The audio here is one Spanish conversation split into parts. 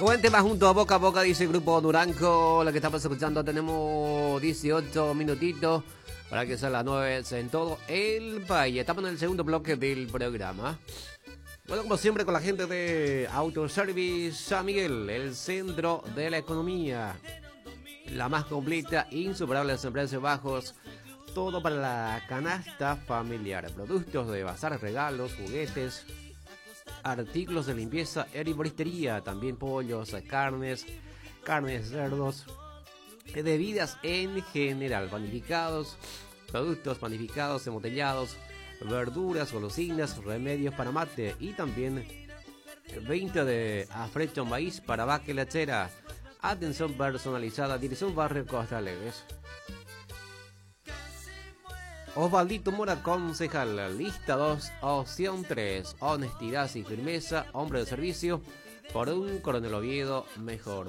Buen tema junto a Boca, dice el Grupo Durango. La que estamos escuchando, tenemos 18 minutitos para que sean las 9 en todo el país. Estamos en el segundo bloque del programa. Bueno, como siempre, con la gente de Autoservice San Miguel, el centro de la economía. La más completa, insuperables en precios bajos. Todo para la canasta familiar. Productos de bazar, regalos, juguetes, artículos de limpieza, herboristería, también pollos, carnes de cerdos, bebidas en general, panificados, productos panificados, embotellados, verduras, golosinas, remedios para mate y también 20 de afrecho maíz para vaca y lechera. Atención personalizada, dirección Barrio Costa Alegres. Osvaldito Mora, concejal, lista 2, opción 3, honestidad y firmeza, hombre de servicio, por un Coronel Oviedo mejor.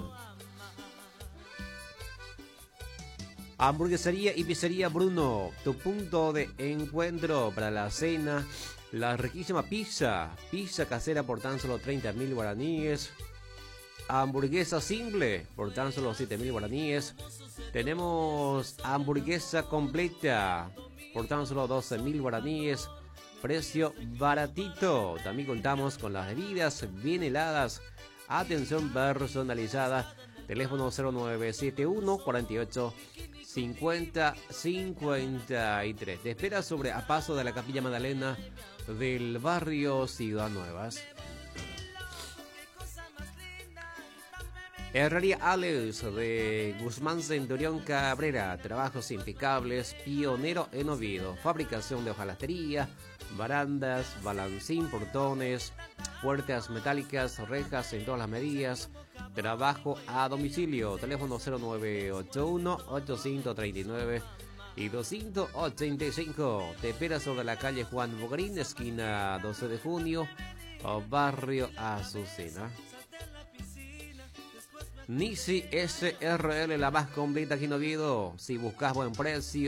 Hamburguesería y pizzería Bruno, tu punto de encuentro para la cena, la riquísima pizza casera por tan solo 30.000 guaraníes, hamburguesa simple por tan solo 7.000 guaraníes, tenemos hamburguesa completa por tan solo 12.000 guaraníes, precio baratito. También contamos con las bebidas bien heladas, atención personalizada, teléfono 0971 48 50 53. Te espera sobre a paso de la Capilla Magdalena del barrio Ciudad Nuevas. Herrería Alex de Guzmán Centurión Cabrera, trabajos impecables, pionero en Oviedo, fabricación de hojalatería, barandas, balancín, portones, puertas metálicas, rejas en todas las medidas, trabajo a domicilio, teléfono 0981 839 y 285, te espera sobre la calle Juan Bogarín, esquina 12 de junio, barrio Azucena. Nisi SRL, la más completa aquí en Oviedo. Si buscas buen precio